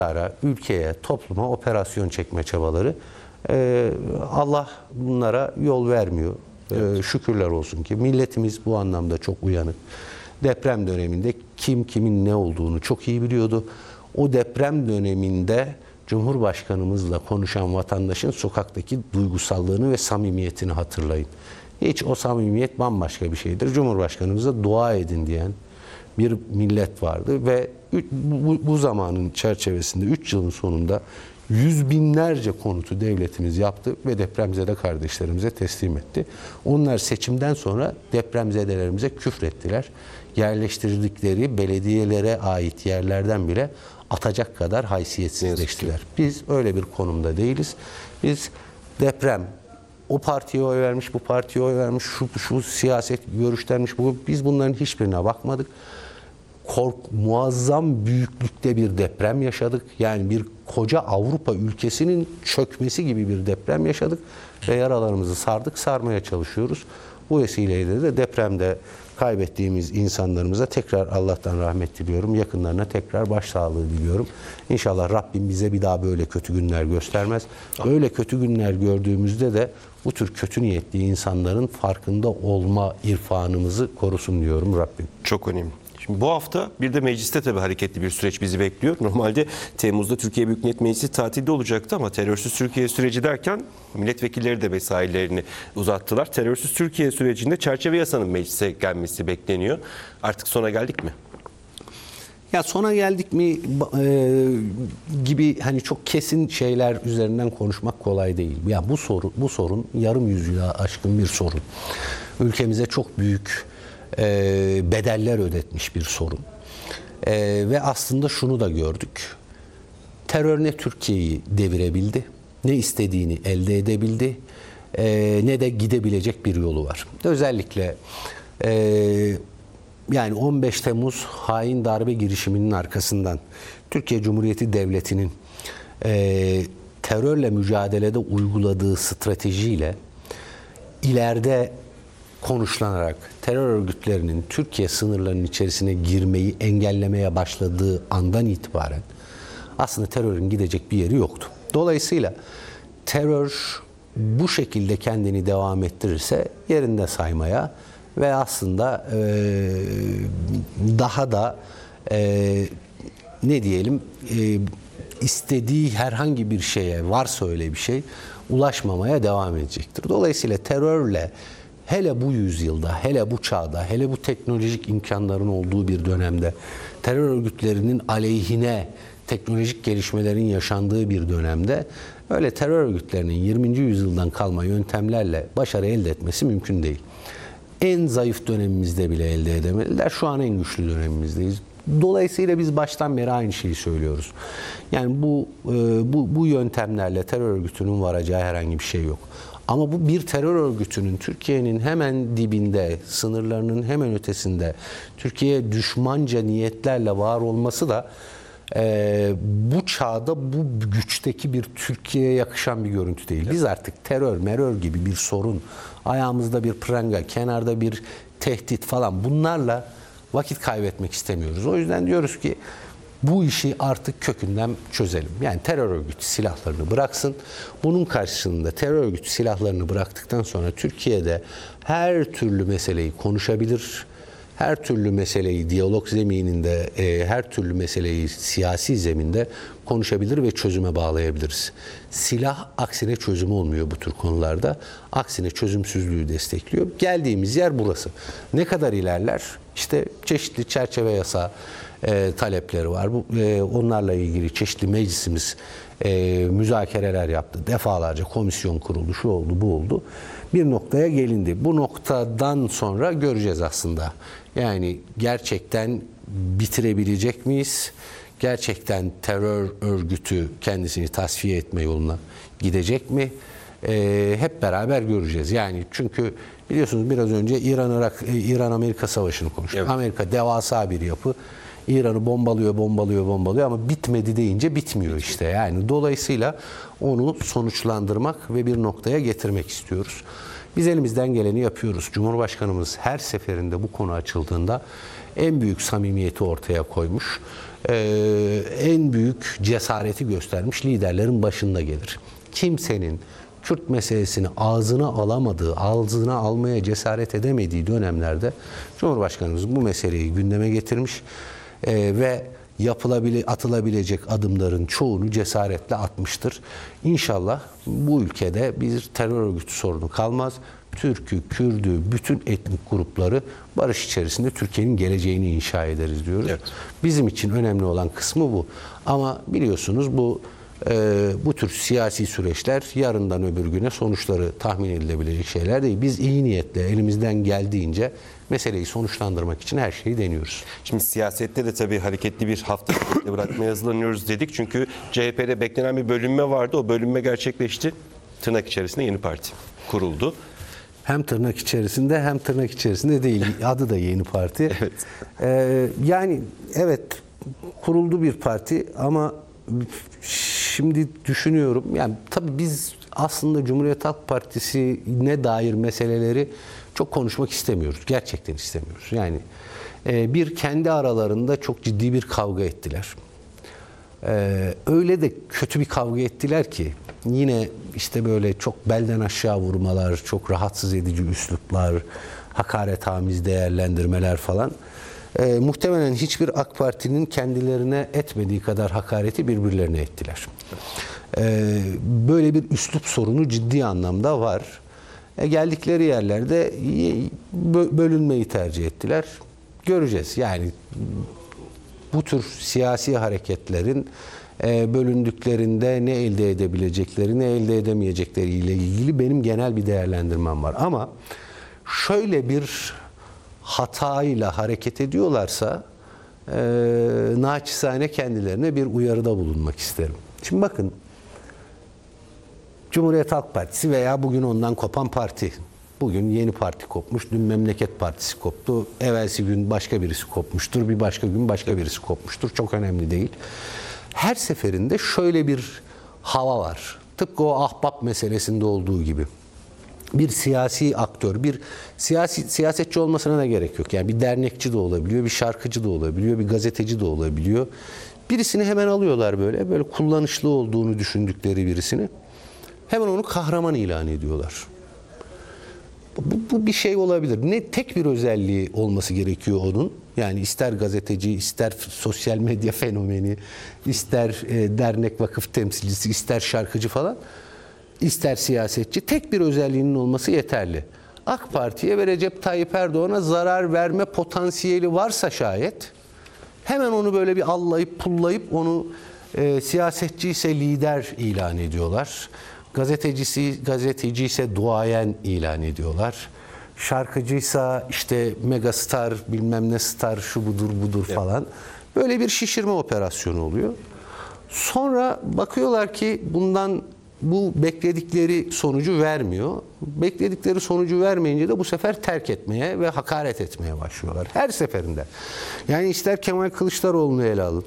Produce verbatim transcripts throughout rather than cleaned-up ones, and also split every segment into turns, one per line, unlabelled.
ülkeye, topluma operasyon çekme çabaları. Ee, Allah bunlara yol vermiyor. Evet. Ee, şükürler olsun ki milletimiz bu anlamda çok uyanık. Deprem döneminde kim kimin ne olduğunu çok iyi biliyordu. O deprem döneminde Cumhurbaşkanımızla konuşan vatandaşın sokaktaki duygusallığını ve samimiyetini hatırlayın. Hiç o samimiyet bambaşka bir şeydir. Cumhurbaşkanımıza dua edin diyen bir millet vardı ve bu, bu zamanın çerçevesinde üç yılın sonunda yüz binlerce konutu devletimiz yaptı ve depremzede kardeşlerimize teslim etti. Onlar seçimden sonra depremzedelerimize küfrettiler. Yerleştirdikleri belediyelere ait yerlerden bile atacak kadar haysiyetsizleştiler. Biz öyle bir konumda değiliz. Biz deprem, o partiye oy vermiş, bu partiye oy vermiş, şu, şu siyaset görüşlermiş, bu, biz bunların hiçbirine bakmadık. Kork, muazzam büyüklükte bir deprem yaşadık. Yani bir koca Avrupa ülkesinin çökmesi gibi bir deprem yaşadık ve yaralarımızı sardık, sarmaya çalışıyoruz. Bu vesileyle de depremde kaybettiğimiz insanlarımıza tekrar Allah'tan rahmet diliyorum. Yakınlarına tekrar başsağlığı diliyorum. İnşallah Rabbim bize bir daha böyle kötü günler göstermez. Böyle kötü günler gördüğümüzde de bu tür kötü niyetli insanların farkında olma irfanımızı korusun diyorum Rabbim.
Çok önemli. Şimdi bu hafta bir de mecliste tabii hareketli bir süreç bizi bekliyor. Normalde Temmuz'da Türkiye Büyük Millet Meclisi tatilde olacaktı ama terörsüz Türkiye süreci derken milletvekilleri de mesailerini uzattılar. Terörsüz Türkiye sürecinde çerçeve yasanın meclise gelmesi bekleniyor. Artık sona geldik mi?
Ya sona geldik mi e, gibi hani çok kesin şeyler üzerinden konuşmak kolay değil. Ya bu soru bu sorun yarım yüzyıla aşkın bir sorun. Ülkemize çok büyük e, bedeller ödetmiş bir sorun. E, ve aslında şunu da gördük. Terör ne Türkiye'yi devirebildi, ne istediğini elde edebildi, e, ne de gidebilecek bir yolu var. Özellikle e, yani on beş Temmuz hain darbe girişiminin arkasından Türkiye Cumhuriyeti Devleti'nin e, terörle mücadelede uyguladığı stratejiyle ileride konuşlanarak terör örgütlerinin Türkiye sınırlarının içerisine girmeyi engellemeye başladığı andan itibaren aslında terörün gidecek bir yeri yoktu. Dolayısıyla terör bu şekilde kendini devam ettirirse yerinde saymaya ve aslında e, daha da e, ne diyelim e, istediği herhangi bir şeye varsa öyle bir şey ulaşmamaya devam edecektir. Dolayısıyla terörle hele bu yüzyılda, hele bu çağda, hele bu teknolojik imkanların olduğu bir dönemde terör örgütlerinin aleyhine teknolojik gelişmelerin yaşandığı bir dönemde öyle terör örgütlerinin yirminci yüzyıldan kalma yöntemlerle başarı elde etmesi mümkün değil. En zayıf dönemimizde bile elde edemediler. Şu an en güçlü dönemimizdeyiz. Dolayısıyla biz baştan beri aynı şeyi söylüyoruz. Yani bu bu bu yöntemlerle terör örgütünün varacağı herhangi bir şey yok. Ama bu bir terör örgütünün Türkiye'nin hemen dibinde, sınırlarının hemen ötesinde Türkiye'ye düşmanca niyetlerle var olması da Ee, bu çağda bu güçteki bir Türkiye'ye yakışan bir görüntü değil. Biz artık terör, merör gibi bir sorun, ayağımızda bir pranga, kenarda bir tehdit falan bunlarla vakit kaybetmek istemiyoruz. O yüzden diyoruz ki bu işi artık kökünden çözelim. Yani terör örgütü silahlarını bıraksın. Bunun karşılığında terör örgütü silahlarını bıraktıktan sonra Türkiye'de her türlü meseleyi konuşabilir. Her türlü meseleyi diyalog zemininde, e, her türlü meseleyi siyasi zeminde konuşabilir ve çözüme bağlayabiliriz. Silah aksine çözüm olmuyor bu tür konularda. Aksine çözümsüzlüğü destekliyor. Geldiğimiz yer burası. Ne kadar ilerler? İşte çeşitli çerçeve yasa e, talepleri var. Bu, e, onlarla ilgili çeşitli meclisimiz e, müzakereler yaptı. Defalarca komisyon kuruldu, şu oldu, bu oldu. Bir noktaya gelindi. Bu noktadan sonra göreceğiz aslında. Yani gerçekten bitirebilecek miyiz? Gerçekten terör örgütü kendisini tasfiye etme yoluna gidecek mi? Ee, hep beraber göreceğiz. Yani çünkü biliyorsunuz biraz önce İran-Irak, İran-Amerika savaşını konuştuk. Evet. Amerika devasa bir yapı. İran'ı bombalıyor, bombalıyor, bombalıyor ama bitmedi deyince bitmiyor işte. Yani dolayısıyla onu sonuçlandırmak ve bir noktaya getirmek istiyoruz. Biz elimizden geleni yapıyoruz. Cumhurbaşkanımız her seferinde bu konu açıldığında en büyük samimiyeti ortaya koymuş, e, en büyük cesareti göstermiş liderlerin başında gelir. Kimsenin Kürt meselesini ağzına alamadığı, ağzına almaya cesaret edemediği dönemlerde Cumhurbaşkanımız bu meseleyi gündeme getirmiş e, ve yapılabile, atılabilecek adımların çoğunu cesaretle atmıştır. İnşallah bu ülkede bir terör örgütü sorunu kalmaz. Türk'ü, Kürd'ü, bütün etnik grupları barış içerisinde Türkiye'nin geleceğini inşa ederiz diyoruz.
Evet.
Bizim için önemli olan kısmı bu. Ama biliyorsunuz bu e, bu tür siyasi süreçler yarından öbür güne sonuçları tahmin edilebilecek şeyler değil. Biz iyi niyetle elimizden geldiğince meseleyi sonuçlandırmak için her şeyi deniyoruz.
Şimdi siyasette de tabii hareketli bir hafta bırakmaya hazırlanıyoruz dedik. Çünkü C H P'de beklenen bir bölünme vardı. O bölünme gerçekleşti. Tırnak içerisinde yeni parti kuruldu.
Hem tırnak içerisinde hem tırnak içerisinde değil. Adı da Yeni Parti.
Evet.
Ee, yani evet kuruldu bir parti ama şimdi düşünüyorum. Yani tabii biz aslında Cumhuriyet Halk Partisi'ne dair meseleleri çok konuşmak istemiyoruz. Gerçekten istemiyoruz. Yani e, bir kendi aralarında çok ciddi bir kavga ettiler. Ee, öyle de kötü bir kavga ettiler ki yine işte böyle çok belden aşağı vurmalar, çok rahatsız edici üsluplar, hakaretamiz değerlendirmeler falan. Ee, muhtemelen hiçbir AK Parti'nin kendilerine etmediği kadar hakareti birbirlerine ettiler. Ee, böyle bir üslup sorunu ciddi anlamda var. E, geldikleri yerlerde bölünmeyi tercih ettiler. Göreceğiz. Yani bu tür siyasi hareketlerin e, bölündüklerinde ne elde edebilecekleri, ne elde edemeyecekleri ile ilgili benim genel bir değerlendirmem var. Ama şöyle bir hatayla hareket ediyorlarsa e, naçizane kendilerine bir uyarıda bulunmak isterim. Şimdi bakın, Cumhuriyet Halk Partisi veya bugün ondan kopan parti, bugün Yeni Parti kopmuş, dün Memleket Partisi koptu, evvelsi gün başka birisi kopmuştur, bir başka gün başka birisi kopmuştur. Çok önemli değil. Her seferinde şöyle bir hava var. Tıpkı o ahbap meselesinde olduğu gibi. Bir siyasi aktör, bir siyasi siyasetçi olmasına da gerek yok. Yani bir dernekçi de olabiliyor, bir şarkıcı da olabiliyor, bir gazeteci de olabiliyor. Birisini hemen alıyorlar böyle, böyle kullanışlı olduğunu düşündükleri birisini. Hemen onu kahraman ilan ediyorlar. Bu, bu bir şey olabilir. Ne tek bir özelliği olması gerekiyor onun. Yani ister gazeteci, ister sosyal medya fenomeni, ister e, dernek vakıf temsilcisi, ister şarkıcı falan, ister siyasetçi. Tek bir özelliğinin olması yeterli. AK Parti'ye ve Recep Tayyip Erdoğan'a zarar verme potansiyeli varsa şayet, hemen onu böyle bir allayıp pullayıp onu e, siyasetçi ise lider ilan ediyorlar. Gazetecisi, gazeteci ise duayen ilan ediyorlar. Şarkıcıysa işte megastar, bilmem ne star, şu budur budur falan. Böyle bir şişirme operasyonu oluyor. Sonra bakıyorlar ki bundan bu bekledikleri sonucu vermiyor. Bekledikleri sonucu vermeyince de bu sefer terk etmeye ve hakaret etmeye başlıyorlar. Her seferinde. Yani ister Kemal Kılıçdaroğlu'nu ele alın,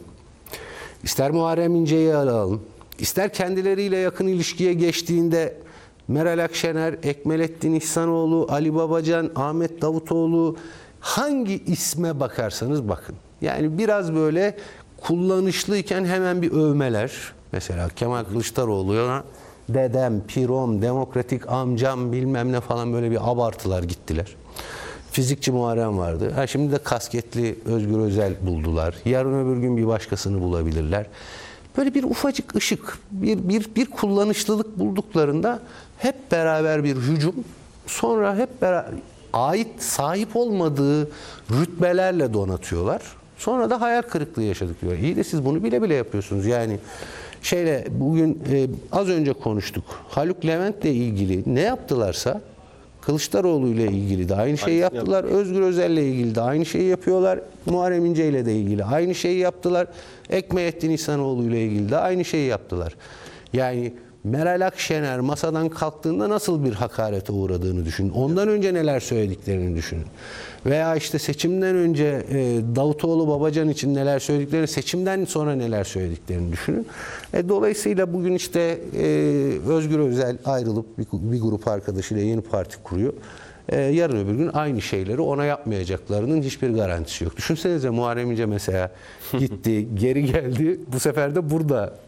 ister Muharrem İnce'yi ele alın, İster kendileriyle yakın ilişkiye geçtiğinde Meral Akşener, Ekmelettin İhsanoğlu, Ali Babacan, Ahmet Davutoğlu, hangi isme bakarsanız bakın. Yani biraz böyle kullanışlıyken hemen bir övmeler. Mesela Kemal Kılıçdaroğlu'na dedem, pirom, demokratik amcam bilmem ne falan böyle bir abartılar gittiler. Fizikçi Muharrem vardı. Ha, şimdi de kasketli Özgür Özel buldular. Yarın öbür gün bir başkasını bulabilirler. Böyle bir ufacık ışık, bir, bir, bir kullanışlılık bulduklarında hep beraber bir hücum, sonra hep beraber ait, sahip olmadığı rütbelerle donatıyorlar. Sonra da hayal kırıklığı yaşadık diyor. İyi de siz bunu bile bile yapıyorsunuz. Yani şeyle bugün e, az önce konuştuk. Haluk Levent'le ilgili ne yaptılarsa Kılıçdaroğlu ile ilgili de aynı şeyi yaptılar. Özgür Özel'le ilgili de aynı şeyi yapıyorlar. Muharrem İnce ile de ilgili aynı şeyi yaptılar. Ekmelettin İhsanoğlu ile ilgili de aynı şeyi yaptılar. Yani Meral Akşener masadan kalktığında nasıl bir hakarete uğradığını düşünün. Ondan önce neler söylediklerini düşünün. Veya işte seçimden önce e, Davutoğlu Babacan için neler söylediklerini, seçimden sonra neler söylediklerini düşünün. E, dolayısıyla bugün işte e, Özgür Özel ayrılıp bir, bir grup arkadaşıyla Yeni Parti kuruyor. e, yarın öbür gün aynı şeyleri ona yapmayacaklarının hiçbir garantisi yok. Düşünsenize Muharrem İnce mesela gitti, geri geldi. Bu sefer de burada